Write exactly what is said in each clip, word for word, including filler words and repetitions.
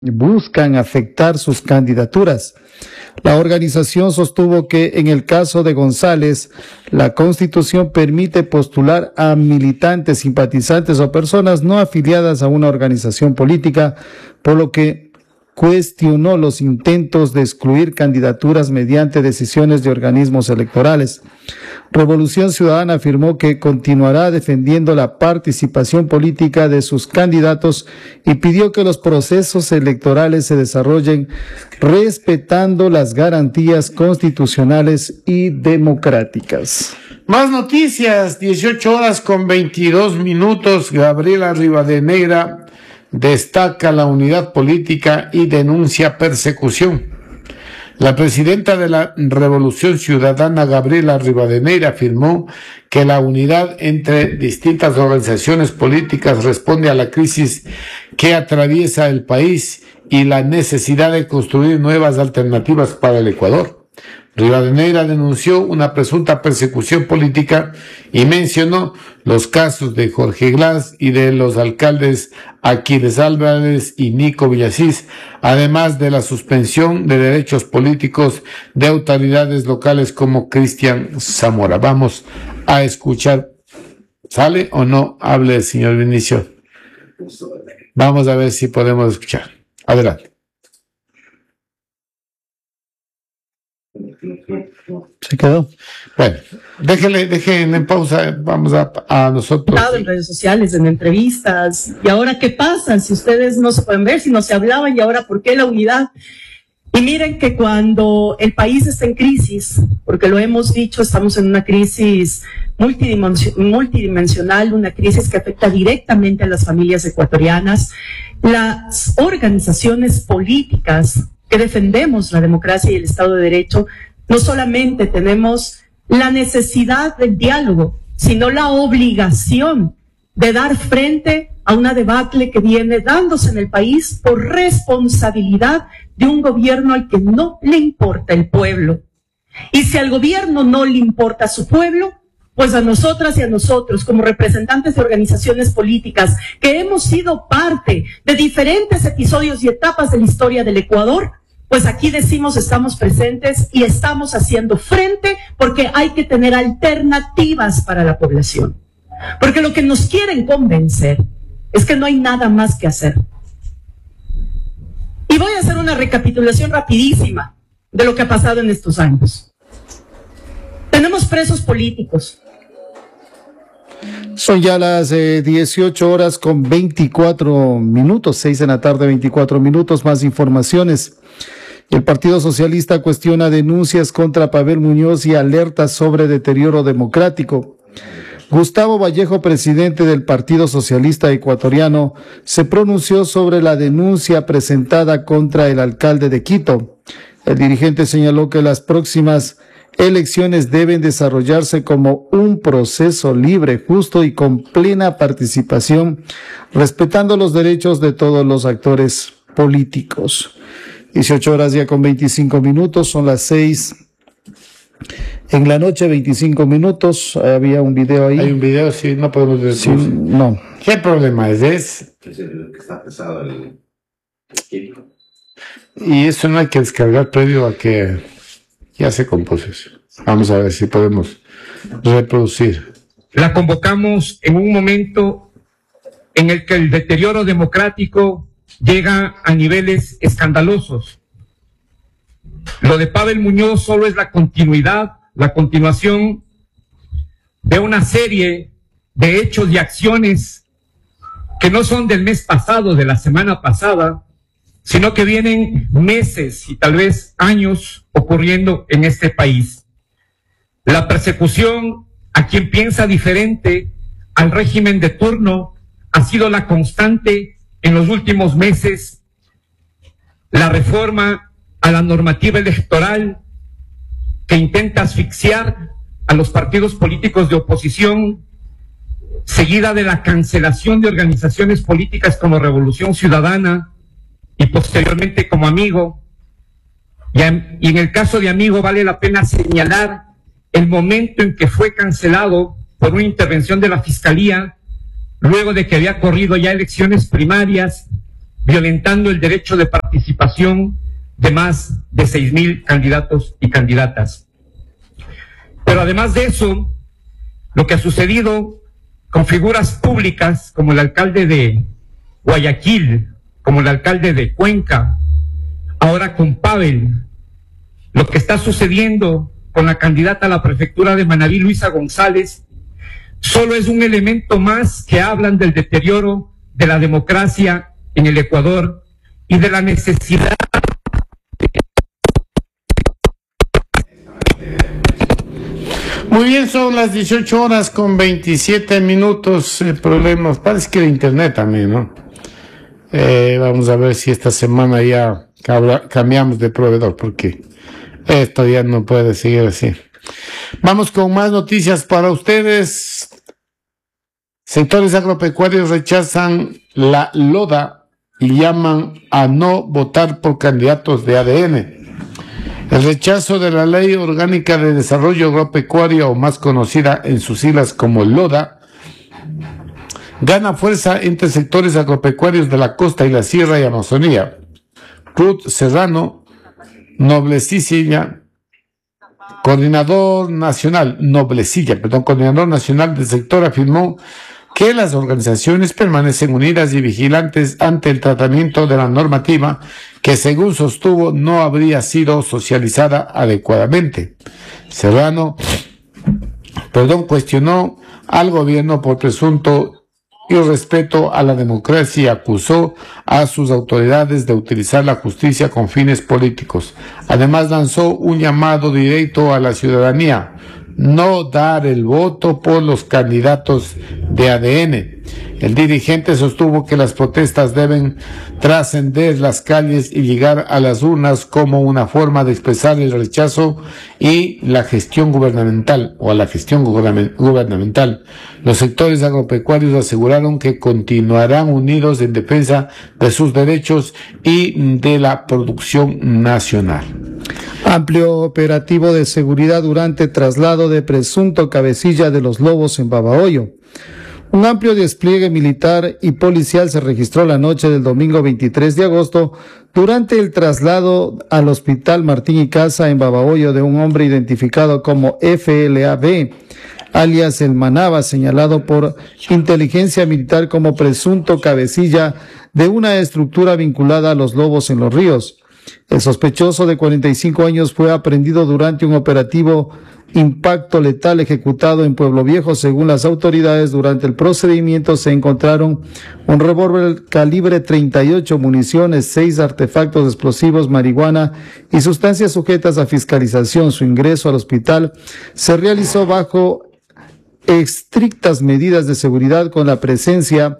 buscan afectar sus candidaturas. La organización sostuvo que en el caso de González, la Constitución permite postular a militantes, simpatizantes o personas no afiliadas a una organización política, por lo que cuestionó los intentos de excluir candidaturas mediante decisiones de organismos electorales. Revolución Ciudadana afirmó que continuará defendiendo la participación política de sus candidatos y pidió que los procesos electorales se desarrollen respetando las garantías constitucionales y democráticas. Más noticias, dieciocho horas con veintidós minutos. Gabriela Rivadeneira destaca la unidad política y denuncia persecución. La presidenta de la Revolución Ciudadana, Gabriela Rivadeneira, afirmó que la unidad entre distintas organizaciones políticas responde a la crisis que atraviesa el país y la necesidad de construir nuevas alternativas para el Ecuador. Rivadeneira denunció una presunta persecución política y mencionó los casos de Jorge Glass y de los alcaldes Aquiles Álvarez y Nico Villasís, además de la suspensión de derechos políticos de autoridades locales como Cristian Zamora. Vamos a escuchar. ¿Sale o no? Hable el señor Vinicio. Vamos a ver si podemos escuchar. Adelante. Se quedó. Bueno, déjenle, déjenle en pausa, vamos a, a nosotros. En redes sociales, en entrevistas, y ahora qué pasa si ustedes no se pueden ver, si no se hablaban, y ahora por qué la unidad. Y miren que cuando el país está en crisis, porque lo hemos dicho, estamos en una crisis multidimensional, una crisis que afecta directamente a las familias ecuatorianas, las organizaciones políticas que defendemos la democracia y el Estado de Derecho, no solamente tenemos la necesidad del diálogo, sino la obligación de dar frente a una debacle que viene dándose en el país por responsabilidad de un gobierno al que no le importa el pueblo. Y si al gobierno no le importa su pueblo, pues a nosotras y a nosotros, como representantes de organizaciones políticas que hemos sido parte de diferentes episodios y etapas de la historia del Ecuador, pues aquí decimos estamos presentes y estamos haciendo frente porque hay que tener alternativas para la población. Porque lo que nos quieren convencer es que no hay nada más que hacer. Y voy a hacer una recapitulación rapidísima de lo que ha pasado en estos años. Tenemos presos políticos. Son ya las eh, dieciocho horas con veinticuatro minutos, seis de la tarde, veinticuatro minutos, más informaciones. El Partido Socialista cuestiona denuncias contra Pavel Muñoz y alertas sobre deterioro democrático. Gustavo Vallejo, presidente del Partido Socialista Ecuatoriano, se pronunció sobre la denuncia presentada contra el alcalde de Quito. El dirigente señaló que las próximas elecciones deben desarrollarse como un proceso libre, justo y con plena participación, respetando los derechos de todos los actores políticos. dieciocho horas ya con veinticinco minutos, son las seis en la noche, veinticinco minutos. Había un video ahí. Hay un video, sí, no podemos ver. Sí, no. ¿Qué problema es? Es Es el que está pesado el equipo. Y eso no hay que descargar previo a que ya se compuso eso. Vamos a ver si podemos reproducir. La convocamos en un momento en el que el deterioro democrático llega a niveles escandalosos. Lo de Pavel Muñoz solo es la continuidad, la continuación de una serie de hechos y acciones que no son del mes pasado, de la semana pasada, sino que vienen meses y tal vez años ocurriendo en este país. La persecución a quien piensa diferente al régimen de turno ha sido la constante en los últimos meses. La reforma a la normativa electoral que intenta asfixiar a los partidos políticos de oposición, seguida de la cancelación de organizaciones políticas como Revolución Ciudadana y posteriormente como Amigo. Y en el caso de Amigo vale la pena señalar el momento en que fue cancelado por una intervención de la Fiscalía, luego de que había corrido ya elecciones primarias violentando el derecho de participación de más de seis mil candidatos y candidatas. Pero además de eso, lo que ha sucedido con figuras públicas como el alcalde de Guayaquil, como el alcalde de Cuenca, ahora con Pavel, lo que está sucediendo con la candidata a la prefectura de Manabí, Luisa González, solo es un elemento más que hablan del deterioro de la democracia en el Ecuador y de la necesidad. Muy bien, son las dieciocho horas con veintisiete minutos. Eh, problemas, parece que de internet también, ¿no? Eh, vamos a ver si esta semana ya cambiamos de proveedor, porque esto ya no puede seguir así. Vamos con más noticias para ustedes. Sectores agropecuarios rechazan la LODA y llaman a no votar por candidatos de A D N. El rechazo de la Ley Orgánica de Desarrollo Agropecuario, o más conocida en sus siglas como LODA, gana fuerza entre sectores agropecuarios de la costa y la sierra y Amazonía. Ruth Serrano, Noblecilla, coordinador nacional, Noblecilla, perdón, coordinador nacional del sector, afirmó que las organizaciones permanecen unidas y vigilantes ante el tratamiento de la normativa que, según sostuvo, no habría sido socializada adecuadamente. Serrano, perdón, cuestionó al gobierno por presunto irrespeto a la democracia y acusó a sus autoridades de utilizar la justicia con fines políticos. Además, lanzó un llamado directo a la ciudadanía: no dar el voto por los candidatos de A D N. El dirigente sostuvo que las protestas deben trascender las calles y llegar a las urnas como una forma de expresar el rechazo y la gestión gubernamental o a la gestión gubernamental. Los sectores agropecuarios aseguraron que continuarán unidos en defensa de sus derechos y de la producción nacional. Amplio operativo de seguridad durante traslado de presunto cabecilla de los lobos en Babahoyo. Un amplio despliegue militar y policial se registró la noche del domingo veintitrés de agosto durante el traslado al Hospital Martín y Casa en Babahoyo de un hombre identificado como F L A B, alias El Manaba, señalado por inteligencia militar como presunto cabecilla de una estructura vinculada a los lobos en los ríos. El sospechoso de cuarenta y cinco años fue aprehendido durante un operativo impacto letal ejecutado en Pueblo Viejo. Según las autoridades, durante el procedimiento se encontraron un revólver calibre treinta y ocho, municiones, seis artefactos explosivos, marihuana y sustancias sujetas a fiscalización. Su ingreso al hospital se realizó bajo estrictas medidas de seguridad, con la presencia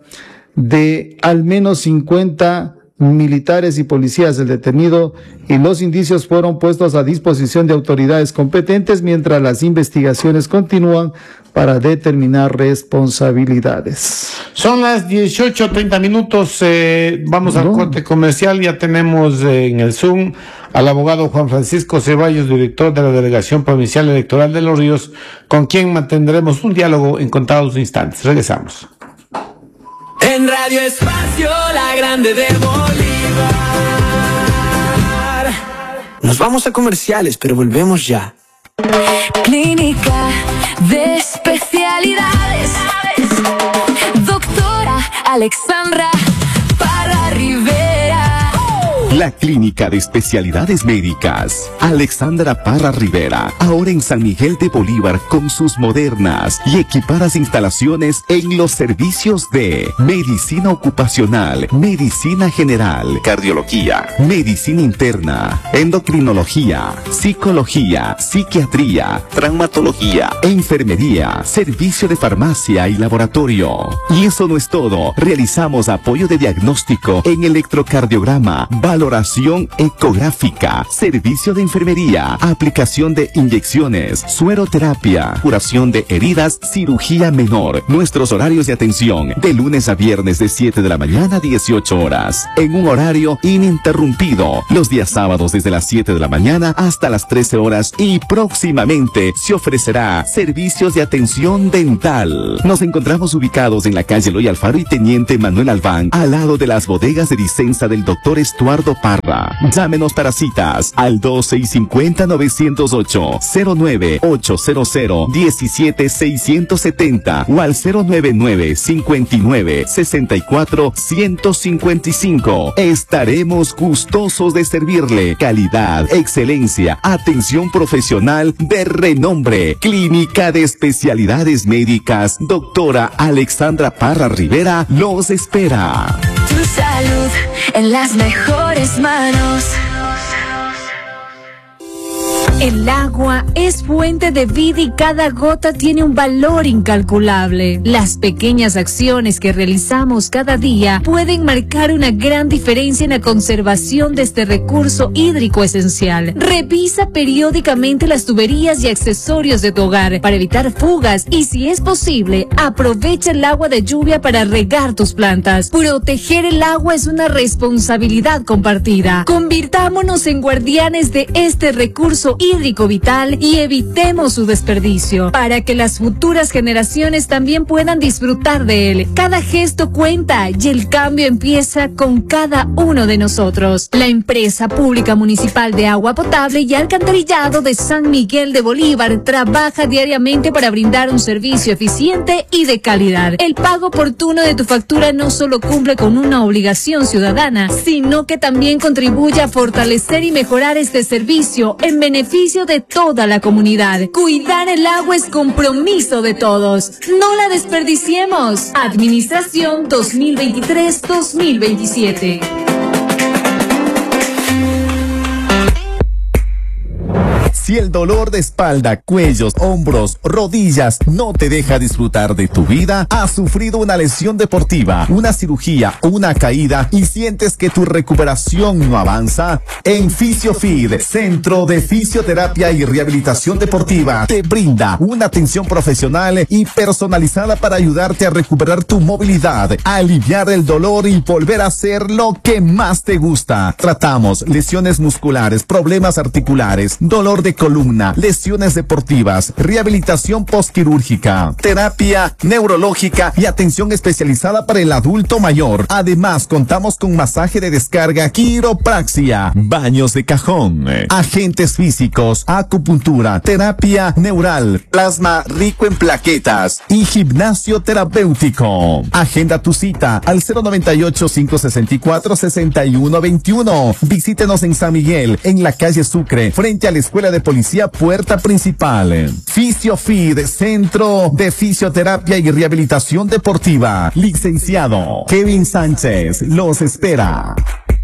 de al menos cincuenta militares y policías. El detenido y los indicios fueron puestos a disposición de autoridades competentes mientras las investigaciones continúan para determinar responsabilidades. Son las dieciocho treinta minutos, eh, vamos al no. corte comercial. Ya tenemos eh, en el Zoom al abogado Juan Francisco Ceballos, director de la Delegación Provincial Electoral de Los Ríos, con quien mantendremos un diálogo en contados instantes. Regresamos. En Radio Espacio, la grande de Bolívar. Nos vamos a comerciales, pero volvemos ya. Clínica de especialidades. Doctora Alexandra Parra Rivera. La Clínica de Especialidades Médicas Alexandra Parra Rivera, ahora en San Miguel de Bolívar, con sus modernas y equipadas instalaciones en los servicios de medicina ocupacional, medicina general, cardiología, medicina interna, endocrinología, psicología, psiquiatría, traumatología, enfermería, servicio de farmacia y laboratorio. Y eso no es todo, realizamos apoyo de diagnóstico en electrocardiograma, valoración exploración ecográfica, servicio de enfermería, aplicación de inyecciones, sueroterapia, curación de heridas, cirugía menor. Nuestros horarios de atención de lunes a viernes de siete de la mañana a dieciocho horas, en un horario ininterrumpido. Los días sábados desde las siete de la mañana hasta las trece horas, y próximamente se ofrecerá servicios de atención dental. Nos encontramos ubicados en la calle Eloy Alfaro y Teniente Manuel Albán, al lado de las bodegas de Dicenza del doctor Estuardo Parra. Llámenos para citas al dos seis cinco cero, nueve cero ocho, cero nueve ocho cero cero, uno siete seis siete cero o al cero nueve nueve, cinco nueve, seis cuatro, uno cinco cinco. Estaremos gustosos de servirle. Calidad, excelencia, atención profesional de renombre. Clínica de Especialidades Médicas, doctora Alexandra Parra Rivera los espera. Tu salud en las mejores manos. El agua es fuente de vida y cada gota tiene un valor incalculable. Las pequeñas acciones que realizamos cada día pueden marcar una gran diferencia en la conservación de este recurso hídrico esencial. Revisa periódicamente las tuberías y accesorios de tu hogar para evitar fugas y, si es posible, aprovecha el agua de lluvia para regar tus plantas. Proteger el agua es una responsabilidad compartida. Convirtámonos en guardianes de este recurso hídrico hídrico vital y evitemos su desperdicio para que las futuras generaciones también puedan disfrutar de él. Cada gesto cuenta y el cambio empieza con cada uno de nosotros. La Empresa Pública Municipal de Agua Potable y Alcantarillado de San Miguel de Bolívar trabaja diariamente para brindar un servicio eficiente y de calidad. El pago oportuno de tu factura no solo cumple con una obligación ciudadana, sino que también contribuye a fortalecer y mejorar este servicio en beneficio de toda la comunidad. Cuidar el agua es compromiso de todos. No la desperdiciemos. Administración dos mil veintitrés dos mil veintisiete. Si el dolor de espalda, cuellos, hombros, rodillas no te deja disfrutar de tu vida, has sufrido una lesión deportiva, una cirugía o una caída y sientes que tu recuperación no avanza, en FisioFit, Centro de Fisioterapia y Rehabilitación Deportiva, te brinda una atención profesional y personalizada para ayudarte a recuperar tu movilidad, a aliviar el dolor y volver a hacer lo que más te gusta. Tratamos lesiones musculares, problemas articulares, dolor de columna, lesiones deportivas, rehabilitación postquirúrgica, terapia neurológica y atención especializada para el adulto mayor. Además, contamos con masaje de descarga, quiropraxia, baños de cajón, agentes físicos, acupuntura, terapia neural, plasma rico en plaquetas y gimnasio terapéutico. Agenda tu cita al cero noventa y ocho, cinco sesenta y cuatro, sesenta y uno veintiuno. Visítenos en San Miguel, en la calle Sucre, frente a la Escuela de Policía Puerta Principal. FisioFit, Centro de Fisioterapia y Rehabilitación Deportiva. Licenciado Kevin Sánchez los espera.